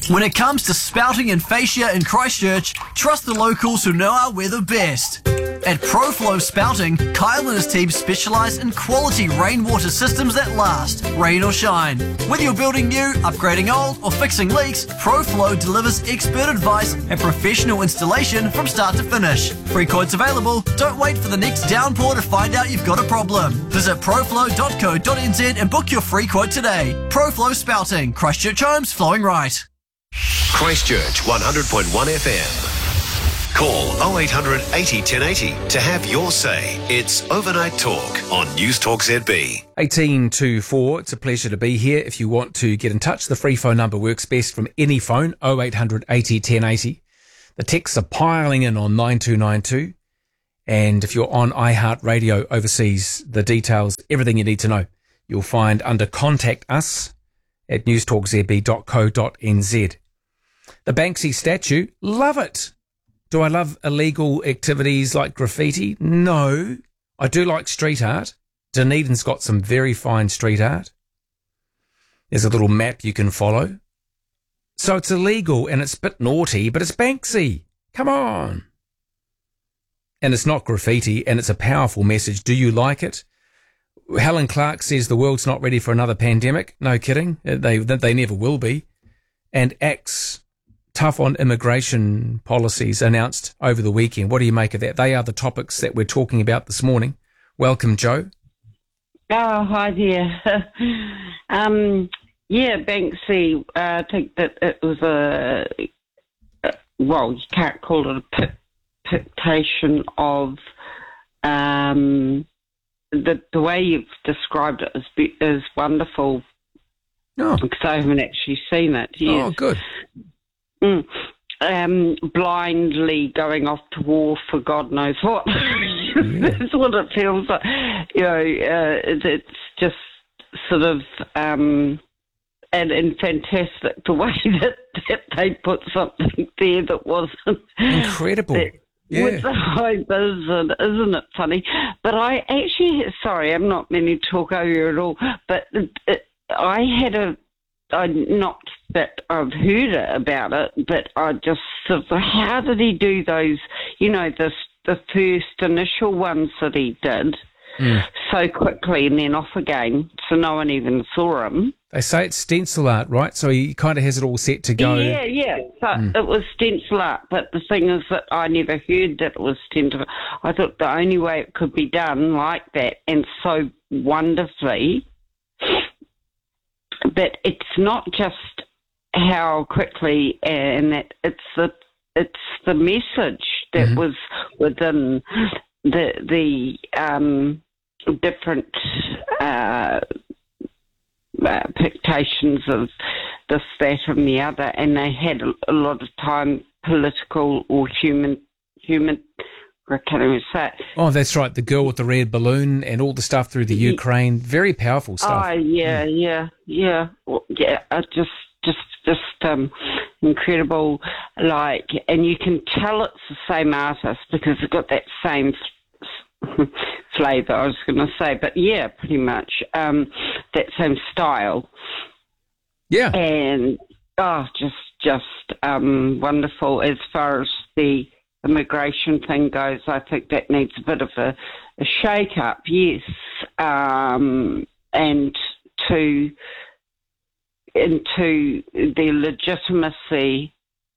When it comes to spouting and fascia in Christchurch, trust the locals who know our weather best. At ProFlow Spouting, Kyle and his team specialise in quality rainwater systems that last, rain or shine. Whether you're building new, upgrading old, or fixing leaks, ProFlow delivers expert advice and professional installation from start to finish. Free quotes available. Don't wait for the next downpour to find out you've got a problem. Visit proflow.co.nz and book your free quote today. ProFlow Spouting, Christchurch Homes flowing right. Christchurch 100.1 FM. Call 0800 80 1080 to have your say. It's Overnight Talk on News Talk ZB. 18 to 4. It's a pleasure to be here. If you want to get in touch, the free phone number works best from any phone, 0800 80 1080. The texts are piling in on 9292. And if you're on iHeartRadio overseas, the details, everything you need to know, you'll find under Contact Us at newstalkzb.co.nz. The Banksy statue, love it. Do I love illegal activities like graffiti? No. I do like street art. Dunedin's got some very fine street art. There's a little map you can follow. So it's illegal and it's a bit naughty, but it's Banksy. Come on. And it's not graffiti and it's a powerful message. Do you like it? Helen Clark says the world's not ready for another pandemic. No kidding. They never will be. And acts tough on immigration policies announced over the weekend. What do you make of that? They are the topics that we're talking about this morning. Welcome, Joe. Oh, hi there. Banksy, I think that it was you can't call it a dictation of the way you've described it is wonderful. Oh. Because I haven't actually seen it. Yes. Oh, good. Blindly going off to war for God knows what. That's what it feels like. It's just sort of and fantastic the way that they put something there that wasn't incredible. With the hype, isn't it funny? But I actually, sorry, I'm not meaning to talk over you at all, but I had not that I've heard about it, but I just sort of, how did he do those, the first initial ones that he did so quickly and then off again, so no one even saw him? They say it's stencil art, right? So he kind of has it all set to go. Yeah. So it was stencil art, but the thing is that I never heard that it was stencil. I thought the only way it could be done like that and so wonderfully, but it's not just how quickly, and that it's the message that was within the different pictations of this, that, and the other, and they had a lot of time political or human. I can't even say it. Oh, that's right. The girl with the red balloon and all the stuff through the Ukraine. Very powerful stuff. Oh, yeah. Well, just incredible. And you can tell it's the same artist because it's got that same flavour, I was going to say. But yeah, pretty much that same style. Yeah. And just wonderful as far as the immigration thing goes. I think that needs a bit of a shake-up, yes, and into the legitimacy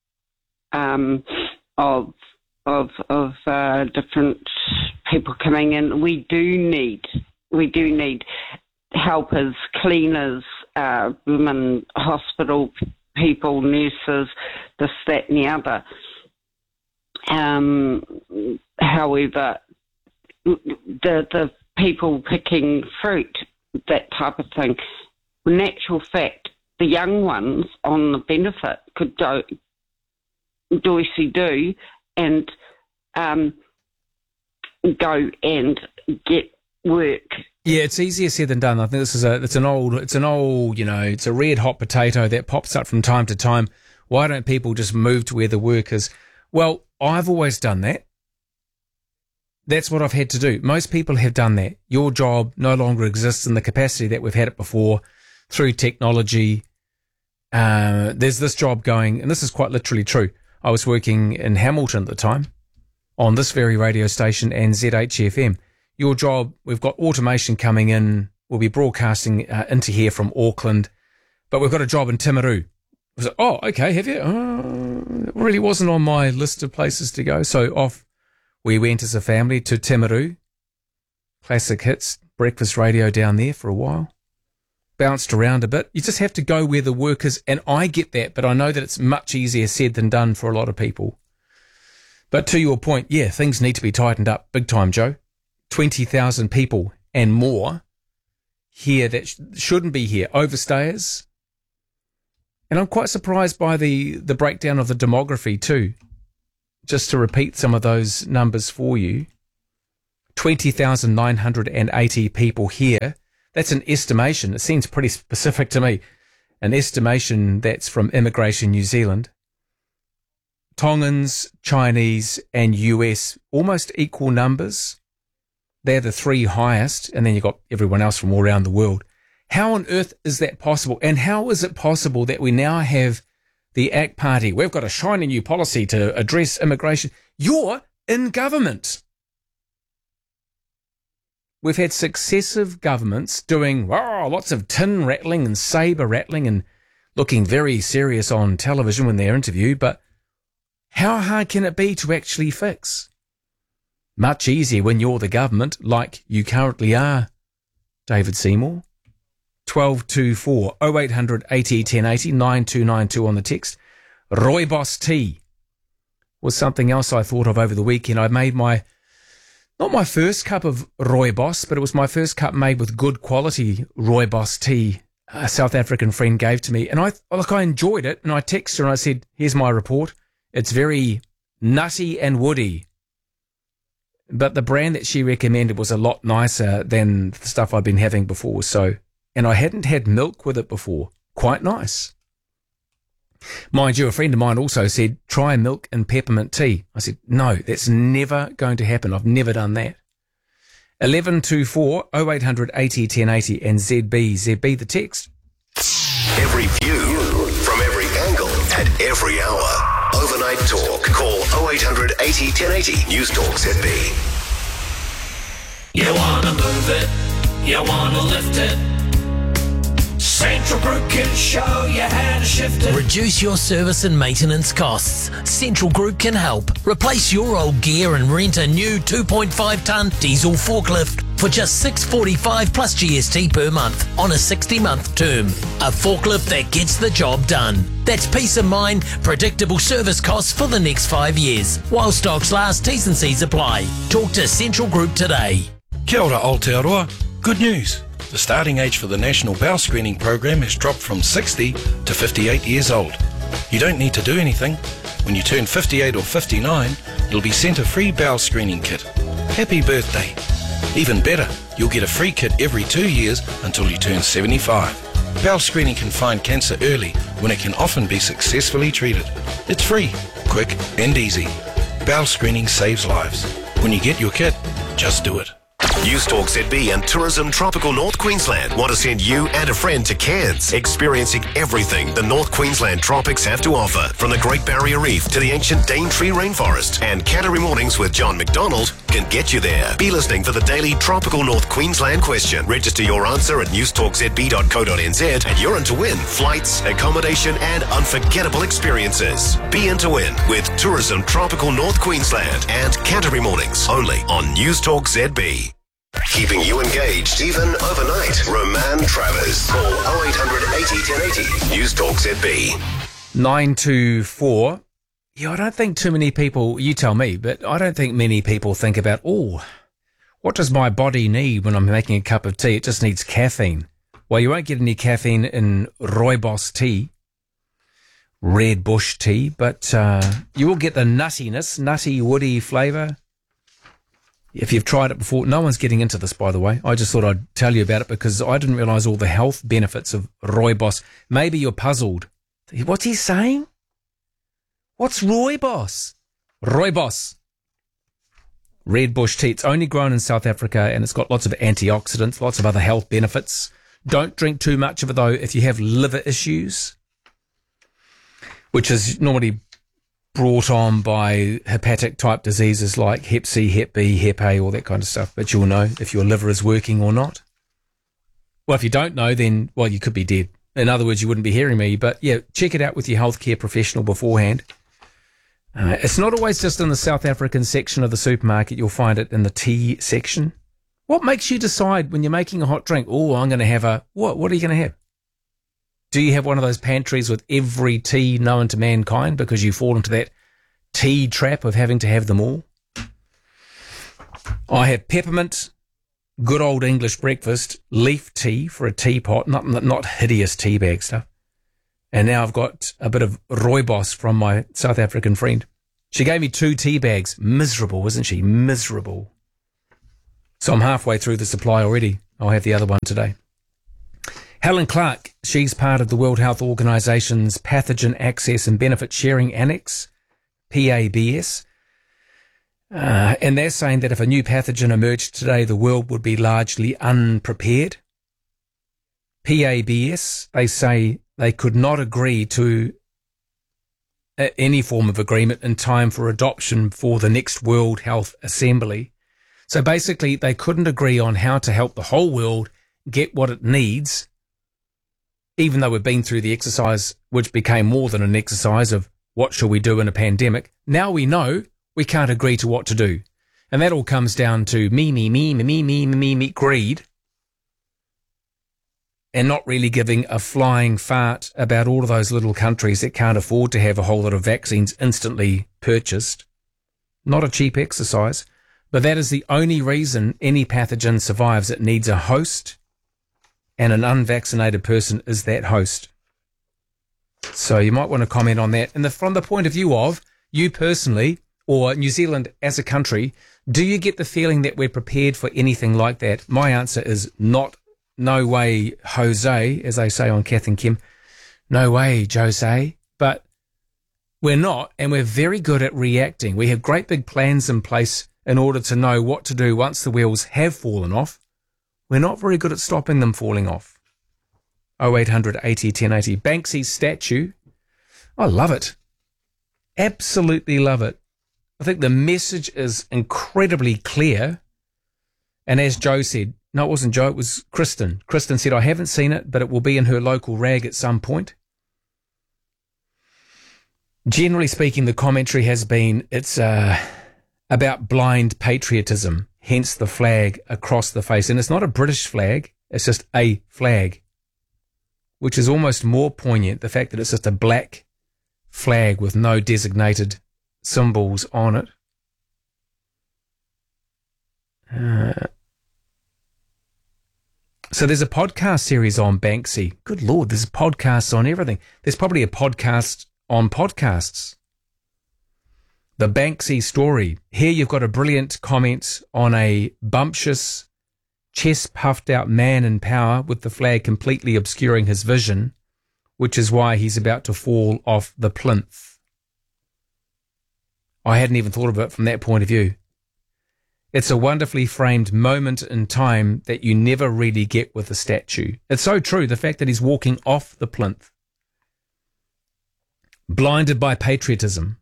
of different people coming in. We do need helpers, cleaners, women, hospital people, nurses, this, that, and the other. However, the people picking fruit, that type of thing, in actual fact, the young ones on the benefit could do and go and get work. Yeah, it's easier said than done. I think it's an old, it's a red hot potato that pops up from time to time. Why don't people just move to where the work is? Well, I've always done that. That's what I've had to do. Most people have done that. Your job no longer exists in the capacity that we've had it before through technology. there's this job going, and this is quite literally true. I was working in Hamilton at the time on this very radio station and ZHFM. Your job, we've got automation coming in. We'll be broadcasting into here from Auckland, but we've got a job in Timaru. I was like, oh, okay, have you? It really wasn't on my list of places to go. So off we went as a family to Timaru. Classic hits, breakfast radio down there for a while. Bounced around a bit. You just have to go where the work is, and I get that, but I know that it's much easier said than done for a lot of people. But to your point, yeah, things need to be tightened up big time, Joe. 20,000 people and more here that shouldn't be here, overstayers. And I'm quite surprised by the breakdown of the demography too. Just to repeat some of those numbers for you. 20,980 people here. That's an estimation. It seems pretty specific to me. An estimation that's from Immigration New Zealand. Tongans, Chinese and US, almost equal numbers. They're the three highest, and then you've got everyone else from all around the world. How on earth is that possible? And how is it possible that we now have the ACT Party? We've got a shiny new policy to address immigration. You're in government. We've had successive governments doing lots of tin rattling and sabre rattling and looking very serious on television when they're interviewed, but how hard can it be to actually fix? Much easier when you're the government, like you currently are, David Seymour. 1224 0800 80 1080 9292 on the text. Rooibos tea was something else I thought of over the weekend. I made not my first cup of rooibos, but it was my first cup made with good quality rooibos tea a South African friend gave to me. And I enjoyed it, and I texted her and I said, here's my report. It's very nutty and woody. But the brand that she recommended was a lot nicer than the stuff I've been having before. And I hadn't had milk with it before. Quite nice. Mind you, a friend of mine also said, try milk and peppermint tea. I said, no, that's never going to happen. I've never done that. 1124 0800 80 1080 and ZB the text. Every view from every angle at every hour. Overnight Talk. Call 0800 80 1080. News Talk ZB. You wanna move it, you wanna lift it. Central Group can show you how to shift it. Reduce your service and maintenance costs. Central Group can help. Replace your old gear and rent a new 2.5-ton diesel forklift for just $645 plus GST per month on a 60-month term. A forklift that gets the job done. That's peace of mind, predictable service costs for the next 5 years. While stocks last, T's and C's apply. Talk to Central Group today. Kia ora Aotearoa. Good news. The starting age for the National Bowel Screening Program has dropped from 60 to 58 years old. You don't need to do anything. When you turn 58 or 59, you'll be sent a free bowel screening kit. Happy birthday. Even better, you'll get a free kit every 2 years until you turn 75. Bowel screening can find cancer early when it can often be successfully treated. It's free, quick and easy. Bowel screening saves lives. When you get your kit, just do it. News Talk ZB and Tourism Tropical North Queensland want to send you and a friend to Cairns, experiencing everything the North Queensland tropics have to offer, from the Great Barrier Reef to the ancient Daintree Rainforest. And Canterbury Mornings with John McDonald can get you there. Be listening for the daily Tropical North Queensland question. Register your answer at newstalkzb.co.nz and you're in to win flights, accommodation and unforgettable experiences. Be in to win with Tourism Tropical North Queensland and Canterbury Mornings, only on News Talk ZB. Keeping you engaged even overnight. Roman Travers. Call 0800 80 1080. News Talk ZB. 924. Yeah, I don't think too many people, you tell me, but I don't think many people think about, what does my body need when I'm making a cup of tea? It just needs caffeine. Well, you won't get any caffeine in rooibos tea, red bush tea, but you will get the nuttiness, nutty, woody flavour. If you've tried it before, no one's getting into this, by the way. I just thought I'd tell you about it because I didn't realise all the health benefits of rooibos. Maybe you're puzzled. What's he saying? What's rooibos? Rooibos. Red bush tea. It's only grown in South Africa and it's got lots of antioxidants, lots of other health benefits. Don't drink too much of it, though, if you have liver issues. which is normally brought on by hepatic type diseases like Hep C, Hep B, Hep A, all that kind of stuff. But you'll know if your liver is working or not. Well, if you don't know, then, well, you could be dead. In other words, you wouldn't be hearing me. But yeah, check it out with your healthcare professional beforehand. It's not always just in the South African section of the supermarket. You'll find it in the tea section. What makes you decide when you're making a hot drink, oh, I'm going to have a, what are you going to have? Do you have one of those pantries with every tea known to mankind because you fall into that tea trap of having to have them all? I have peppermint, good old English breakfast, leaf tea for a teapot, not hideous tea bag stuff. And now I've got a bit of rooibos from my South African friend. She gave me 2 tea bags. Miserable, isn't she? Miserable. So I'm halfway through the supply already. I'll have the other one today. Helen Clark, she's part of the World Health Organization's Pathogen Access and Benefit Sharing Annex, PABS. And they're saying that if a new pathogen emerged today, the world would be largely unprepared. PABS, they say they could not agree to any form of agreement in time for adoption for the next World Health Assembly. So basically, they couldn't agree on how to help the whole world get what it needs, even though we've been through the exercise, which became more than an exercise of what shall we do in a pandemic. Now we know we can't agree to what to do. And that all comes down to me, greed, and not really giving a flying fart about all of those little countries that can't afford to have a whole lot of vaccines instantly purchased. Not a cheap exercise, but that is the only reason any pathogen survives. It needs a host, and an unvaccinated person is that host. So you might want to comment on that. And from the point of view of you personally, or New Zealand as a country, do you get the feeling that we're prepared for anything like that? My answer is not. No way, Jose, as they say on Kath and Kim. No way, Jose. But we're not, and we're very good at reacting. We have great big plans in place in order to know what to do once the wheels have fallen off. We're not very good at stopping them falling off. 0800 80 1080. Banksy's statue. I love it. Absolutely love it. I think the message is incredibly clear. And as Joe said, no, it wasn't Joe, it was Kristen. Kristen said, I haven't seen it, but it will be in her local rag at some point. Generally speaking, the commentary has been, it's about blind patriotism, hence the flag across the face. And it's not a British flag, it's just a flag, which is almost more poignant, the fact that it's just a black flag with no designated symbols on it. So there's a podcast series on Banksy. Good Lord, there's podcasts on everything. There's probably a podcast on podcasts. The Banksy story. Here you've got a brilliant comment on a bumptious, chest-puffed-out man in power with the flag completely obscuring his vision, which is why he's about to fall off the plinth. I hadn't even thought of it from that point of view. It's a wonderfully framed moment in time that you never really get with a statue. It's so true, the fact that he's walking off the plinth. Blinded by patriotism.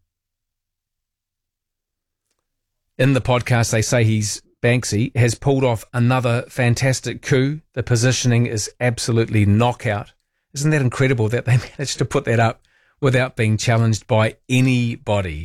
In the podcast, they say Banksy has pulled off another fantastic coup. The positioning is absolutely knockout. Isn't that incredible that they managed to put that up without being challenged by anybody?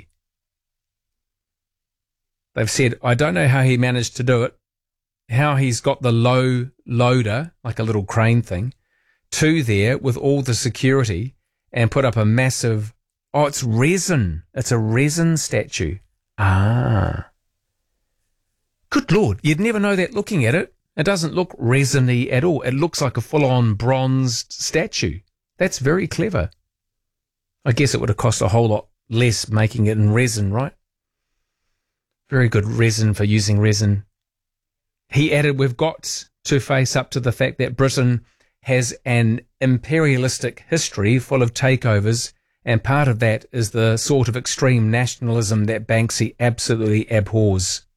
They've said, I don't know how he managed to do it, how he's got the low loader, like a little crane thing, to there with all the security and put up a massive, it's resin. It's a resin statue. Ah. Good Lord, you'd never know that looking at it. It doesn't look resin-y at all. It looks like a full-on bronzed statue. That's very clever. I guess it would have cost a whole lot less making it in resin, right? Very good resin for using resin. He added, we've got to face up to the fact that Britain has an imperialistic history full of takeovers, and part of that is the sort of extreme nationalism that Banksy absolutely abhors.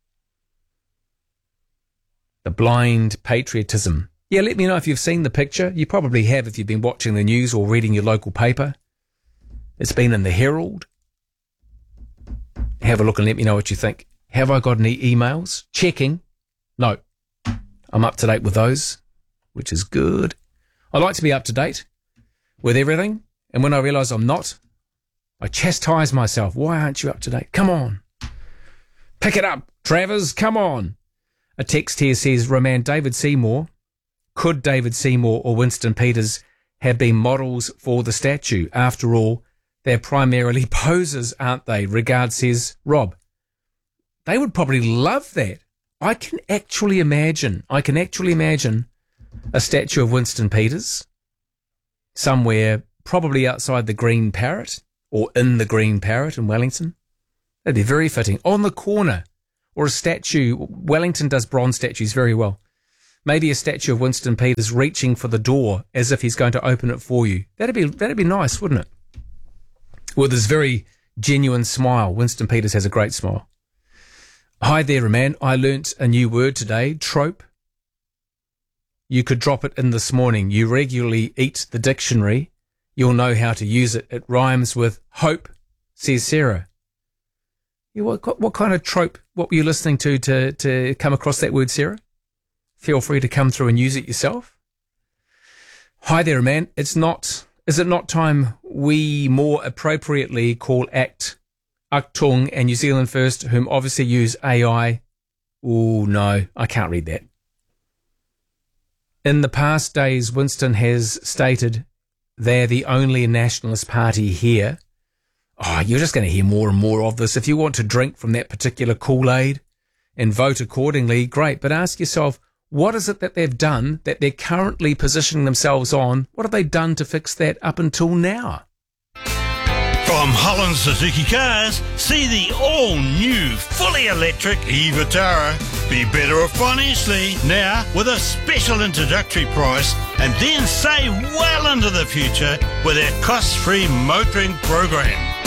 The blind patriotism. Yeah, let me know if you've seen the picture. You probably have if you've been watching the news or reading your local paper. It's been in the Herald. Have a look and let me know what you think. Have I got any emails? Checking. No. I'm up to date with those, which is good. I like to be up to date with everything. And when I realise I'm not, I chastise myself. Why aren't you up to date? Come on. Pick it up, Travers. Come on. A text here says, Roman, David Seymour. Could David Seymour or Winston Peters have been models for the statue? After all, they're primarily posers, aren't they? Regards, says Rob. They would probably love that. I can actually imagine a statue of Winston Peters somewhere, probably outside the Green Parrot or in the Green Parrot in Wellington. That'd be very fitting. On the corner, or a statue. Wellington does bronze statues very well. Maybe a statue of Winston Peters reaching for the door as if he's going to open it for you. That'd be nice, wouldn't it? With his very genuine smile. Winston Peters has a great smile. Hi there, man. I learnt a new word today, trope. You could drop it in this morning. You regularly eat the dictionary. You'll know how to use it. It rhymes with hope, says Sarah. What kind of trope, what were you listening to come across that word, Sarah? Feel free to come through and use it yourself. Hi there, man. Is it not time we more appropriately call ACT, Achtung and New Zealand First, whom obviously use AI? Oh, no, I can't read that. In the past days, Winston has stated they're the only nationalist party here. Oh, you're just going to hear more and more of this. If you want to drink from that particular Kool-Aid and vote accordingly, great. But ask yourself, what is it that they've done that they're currently positioning themselves on? What have they done to fix that up until now? From Holland Suzuki Cars, see the all-new, fully electric e-Vitara. Be better off financially now with a special introductory price and then save well into the future with our cost-free motoring program.